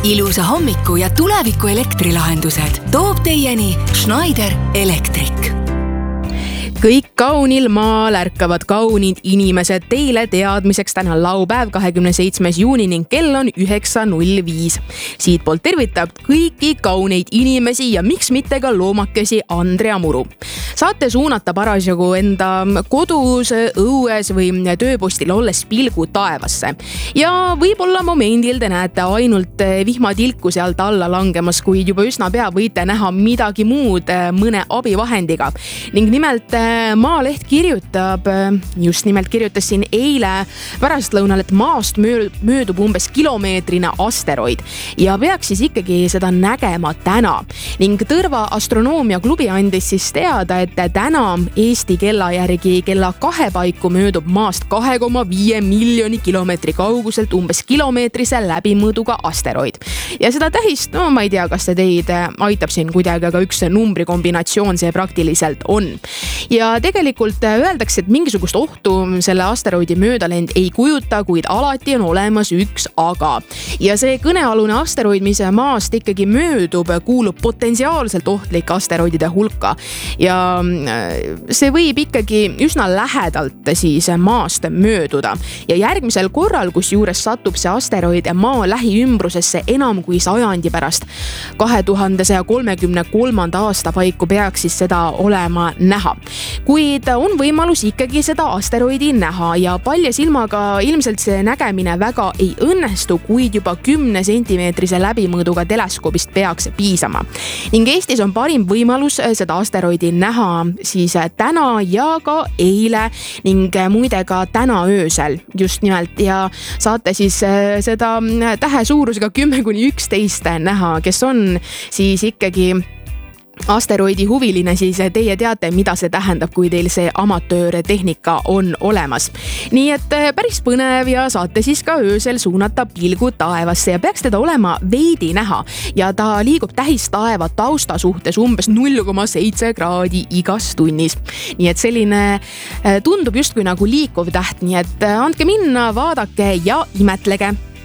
Ilusa hommiku ja tuleviku elektrilahendused toob teieni Schneider Electric. Kõik kaunil maal ärkavad kaunid inimesed teile teadmiseks täna laupäev 27. juuni ning kell on 9.05. Siitpoolt tervitab kõiki kauneid inimesi ja miks mitte ka loomakesi Andrea Muru. Saate suunata parasjagu enda kodus, õues või tööpostil olles pilgu taevasse. Ja võib-olla momendil te näete ainult vihmatilku sealt alla langemas, kuid juba üsna pea võite näha midagi muud mõne abivahendiga. Ning nimelt Maaleht kirjutas siin eile pärastlõunal, et maast möödub umbes kilomeetrine asteroid ja peaks siis ikkagi seda nägema täna. Ning Tõrva astronoomia klubi andis siis teada, et täna Eesti kella järgi kella 2 paiku möödub maast 2,5 miljoni kilomeetri kauguselt umbes kilomeetrise läbimõõduga asteroid. Ja seda tähist, ma ei tea, kas see teid aitab siin kuidagi, aga üks numbrikombinatsioon see praktiliselt on. Ja tegelikult öeldakse, et mingisugust ohtu selle asteroidi möödalend ei kujuta, kuid alati on olemas üks aga. Ja see kõnealune asteroid, mis maast ikkagi möödub, kuulub potentsiaalselt ohtlike asteroidide hulka. Ja see võib ikkagi üsna lähedalt siis maast mööduda. Ja järgmisel korral, kus juures satub see asteroid maa lähiümbrusesse enam kui sajandi pärast, 2133. aasta paiku peaks siis seda olema näha. Kuid on võimalus ikkagi seda asteroidi näha ja palja silmaga ilmselt see nägemine väga ei õnnestu, kuid juba 10 sentimeetrise läbimõõduga teleskoobist peaks piisama. Ning Eestis on parim võimalus seda asteroidi näha siis täna ja ka eile ning muide ka täna öösel just nimelt ja saate siis seda tähe suurusega 10–11 näha, kes on siis ikkagi asteroidi huviline, siis teie teate, mida see tähendab, kui teil see amatöörtehnika on olemas. Nii et päris põnev ja saate siis ka öösel suunata pilgu taevasse ja peaks teda olema veidi näha ja ta liigub tähistaeva tausta suhtes umbes 0,7 kraadi igas tunnis. Nii et selline tundub justkui nagu liikuv täht, nii et andke minna, vaadake ja imetlege.